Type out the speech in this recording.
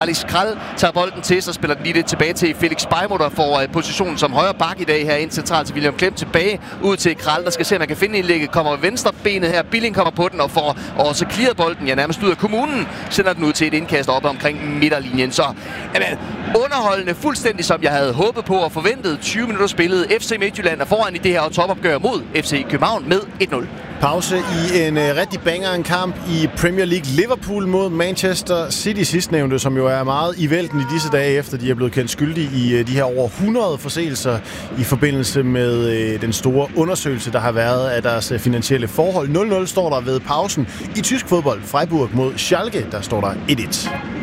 Alex Kral tager bolden til, så spiller den lige lidt tilbage til Felix Beimo, der får positionen som højre bak i dag her ind centralt til William Klem, tilbage ud til Kral, der skal se, om man kan finde indlægget, kommer venstre benet her, Billing kommer på den og får også clearet bolden, nærmest ud af kommunen, sender den ud til et indkast oppe omkring midterlinjen. Så underholdende, fuldstændig som jeg havde håbet på og forventet. 20 minutter spillet. FC Midtjylland er foran i det her topopgør mod FC København med 1-0. Pause i en rigtig banger en kamp i Premier League. Liverpool mod Manchester City sidstnævnte, som jo er meget i vælten i disse dage, efter de er blevet kendt skyldige i de her over 100 forseelser i forbindelse med den store undersøgelse, der har været af deres finansielle forhold. 0-0 står der ved pausen. I tysk fodbold, Freiburg mod Schalke, der står der 1-1.